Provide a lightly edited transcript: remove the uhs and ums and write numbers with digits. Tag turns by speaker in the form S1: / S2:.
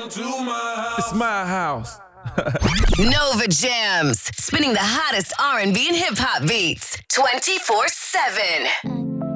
S1: It's my house.
S2: Nova Jams, spinning the hottest R&B and hip hop beats 24/7.